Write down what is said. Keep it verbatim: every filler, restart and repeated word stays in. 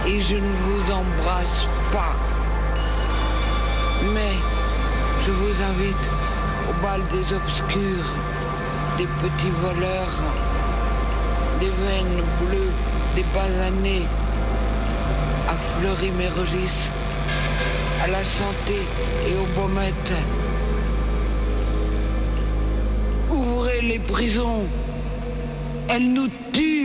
et je ne vous embrasse pas. Mais je vous invite au bal des obscurs, des petits voleurs, des veines bleues, des basanés, à Fleury-Mérogis, à la Santé et aux Baumettes. Ouvrez les prisons, elles nous tuent.